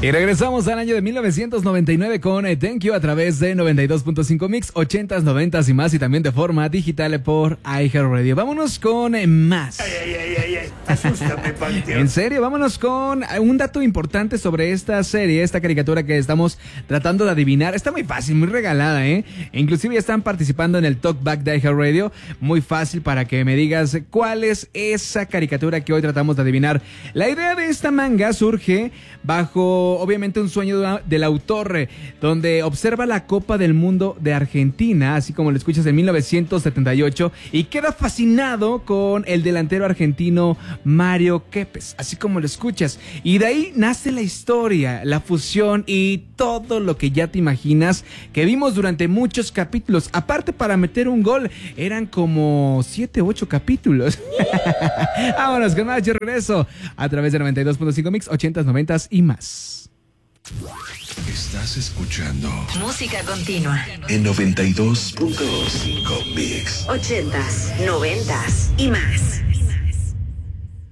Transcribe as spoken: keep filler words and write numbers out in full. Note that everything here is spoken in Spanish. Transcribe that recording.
Y regresamos al año de mil novecientos noventa y nueve con eh, Thank You a través de noventa y dos punto cinco Mix, ochentas, noventas y más, y también de forma digital por iHeartRadio. Vámonos con eh, más. Ay, ay, ay, ay, ay. Asústame, Panteón. En serio, vámonos con un dato importante sobre esta serie, esta caricatura que estamos tratando de adivinar. Está muy fácil, muy regalada, ¿eh? E inclusive ya están participando en el Talkback de iHeartRadio. Muy fácil para que me digas cuál es esa caricatura que hoy tratamos de adivinar. La idea de esta manga surge bajo, obviamente, un sueño del autor, donde observa la Copa del Mundo de Argentina, así como lo escuchas, en mil novecientos setenta y ocho, y queda fascinado con el delantero argentino Mario Kempes, así como lo escuchas. Y de ahí nace la historia, la fusión y todo lo que ya te imaginas que vimos durante muchos capítulos. Aparte, para meter un gol, eran como siete u ocho capítulos. Vámonos con más. Yo regreso a través de noventa y dos punto cinco Mix, ochentas, noventas y más. Estás escuchando Música continua en noventa y dos punto cinco Mix. ochentas, noventas y más.